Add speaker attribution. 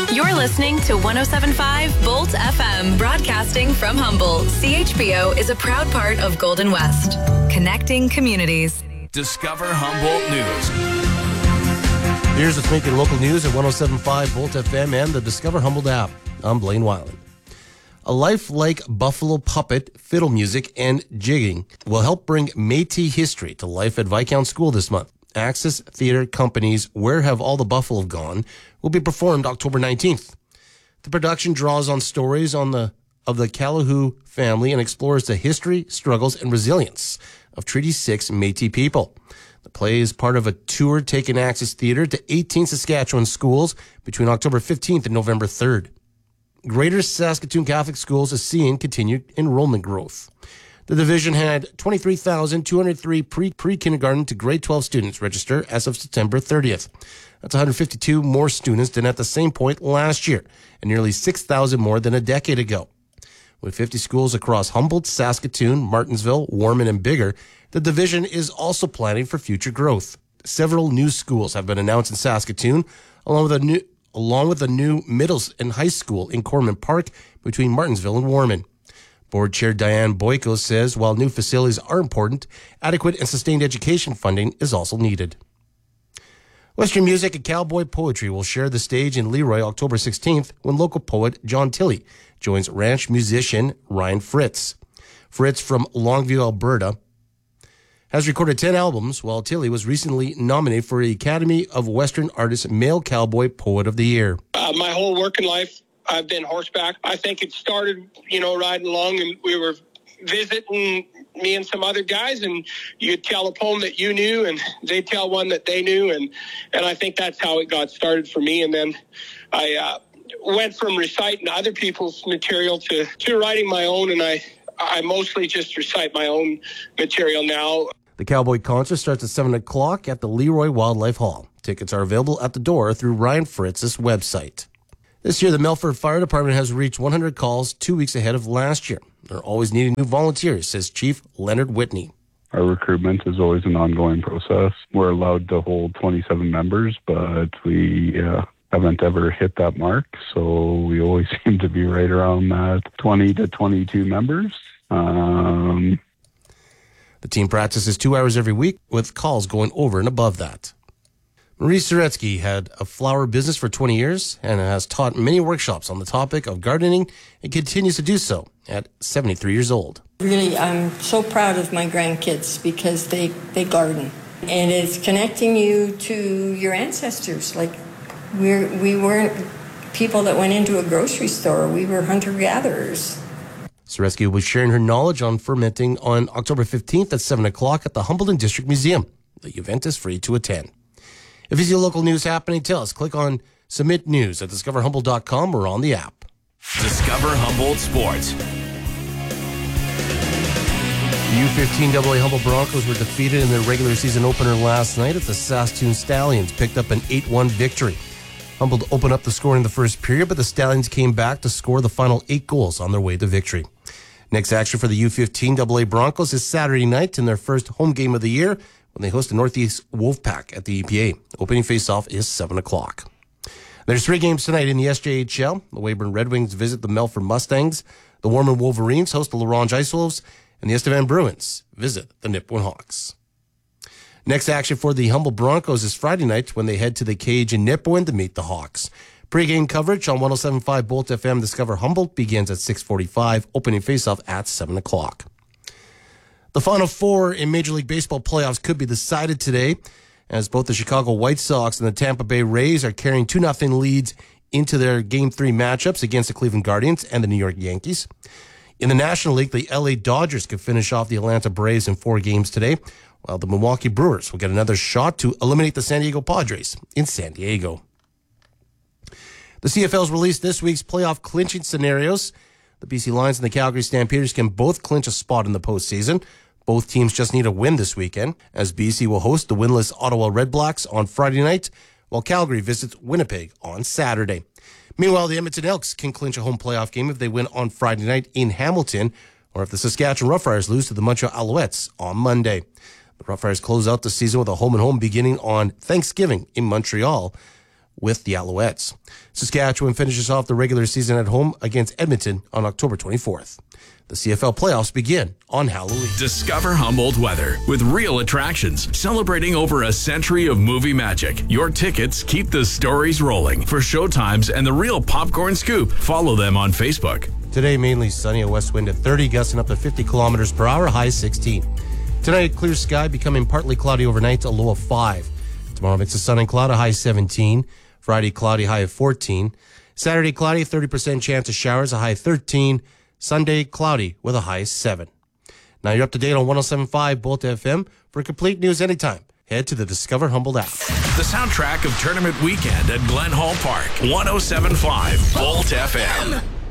Speaker 1: You're listening to 107.5 Bolt FM, broadcasting from Humboldt. CHBO is a proud part of Golden West, connecting communities.
Speaker 2: Discover Humboldt News.
Speaker 3: Here's what's making local news at 107.5 Bolt FM and the Discover Humboldt app. I'm Blaine Weiland. A lifelike buffalo puppet, fiddle music, and jigging will help bring Métis history to life at Viscount School this month. Axis Theatre Company's Where Have All the Buffalo Gone will be performed October 19th. The production draws on stories of the Calahoo family and explores the history, struggles, and resilience of Treaty 6 Métis people. The play is part of a tour taking Axis Theatre to 18 Saskatchewan schools between October 15th and November 3rd. Greater Saskatoon Catholic Schools is seeing continued enrollment growth. The division had 23,203 pre-kindergarten to grade 12 students register as of September 30th. That's 152 more students than at the same point last year, and nearly 6,000 more than a decade ago. With 50 schools across Humboldt, Saskatoon, Martensville, Warman, and Biggar, the division is also planning for future growth. Several new schools have been announced in Saskatoon, along with a new middle and high school in Corman Park between Martensville and Warman. Board Chair Diane Boyko says while new facilities are important, adequate and sustained education funding is also needed. Western music and cowboy poetry will share the stage in Leroy October 16th when local poet John Tilley joins ranch musician Ryan Fritz. Fritz from Longview, Alberta, has recorded 10 albums, while Tilley was recently nominated for the Academy of Western Artists Male Cowboy Poet of the Year.
Speaker 4: My whole working life, I've been horseback. I think it started, riding along, and we were visiting, me and some other guys, and you'd tell a poem that you knew, and they'd tell one that they knew, and I think that's how it got started for me. And then I went from reciting other people's material to writing my own, and I mostly just recite my own material now.
Speaker 3: The Cowboy Concert starts at 7 o'clock at the Leroy Wildlife Hall. Tickets are available at the door through Ryan Fritz's website. This year, the Melfort Fire Department has reached 100 calls 2 weeks ahead of last year. They're always needing new volunteers, says Chief Leonard Whitney.
Speaker 5: Our recruitment is always an ongoing process. We're allowed to hold 27 members, but we haven't ever hit that mark, so we always seem to be right around that 20 to 22 members.
Speaker 3: The team practices 2 hours every week, with calls going over and above that. Marie Soretsky had a flower business for 20 years and has taught many workshops on the topic of gardening and continues to do so at 73 years old.
Speaker 6: Really, I'm so proud of my grandkids because they garden. And it's connecting you to your ancestors. Like, we weren't people that went into a grocery store. We were hunter-gatherers.
Speaker 3: Soretsky will be sharing her knowledge on fermenting on October 15th at 7 o'clock at the Humboldt District Museum. The event is free to attend. If you see local news happening, tell us. Click on Submit News at discoverhumboldt.com or on the app.
Speaker 2: Discover Humboldt Sports.
Speaker 3: U15 AA Humboldt Broncos were defeated in their regular season opener last night as the Saskatoon Stallions picked up an 8-1 victory. Humboldt opened up the score in the first period, but the Stallions came back to score the final 8 goals on their way to victory. Next action for the U15 AA Broncos is Saturday night in their first home game of the year when they host the Northeast Wolfpack at the EPA. Opening face-off is 7 o'clock. There's 3 games tonight in the SJHL. The Weyburn Red Wings visit the Melfort Mustangs. The Warman Wolverines host the LaRange Ice Wolves. And the Estevan Bruins visit the Nipawin Hawks. Next action for the Humboldt Broncos is Friday night when they head to the Cage in Nipawin to meet the Hawks. Pre-game coverage on 107.5 Bolt FM Discover Humboldt begins at 6:45, opening face-off at 7 o'clock. The Final Four in Major League Baseball playoffs could be decided today, as both the Chicago White Sox and the Tampa Bay Rays are carrying 2-0 leads into their Game 3 matchups against the Cleveland Guardians and the New York Yankees. In the National League, the LA Dodgers could finish off the Atlanta Braves in 4 games today, while the Milwaukee Brewers will get another shot to eliminate the San Diego Padres in San Diego. The CFL's released this week's playoff clinching scenarios. The BC Lions and the Calgary Stampeders can both clinch a spot in the postseason. Both teams just need a win this weekend, as BC will host the winless Ottawa Redblacks on Friday night, while Calgary visits Winnipeg on Saturday. Meanwhile, the Edmonton Elks can clinch a home playoff game if they win on Friday night in Hamilton, or if the Saskatchewan Roughriders lose to the Montreal Alouettes on Monday. The Roughriders close out the season with a home-and-home beginning on Thanksgiving in Montreal, with the Alouettes. Saskatchewan finishes off the regular season at home against Edmonton on October 24th. The CFL playoffs begin on Halloween.
Speaker 2: Discover Humboldt weather with real attractions celebrating over a century of movie magic. Your tickets keep the stories rolling. For showtimes and the real popcorn scoop, follow them on Facebook.
Speaker 3: Today, mainly sunny, a west wind at 30, gusting up to 50 kilometers per hour, high 16. Tonight, clear sky, becoming partly cloudy overnight, a low of 5. Tomorrow, mix of sun and cloud, a high 17. Friday, cloudy, high of 14. Saturday, cloudy, 30% chance of showers, a high 13. Sunday, cloudy with a high 7. Now you're up to date on 107.5 Bolt FM. For complete news anytime, head to the Discover Humboldt app.
Speaker 2: The soundtrack of tournament weekend at Glen Hall Park. 107.5 Bolt FM.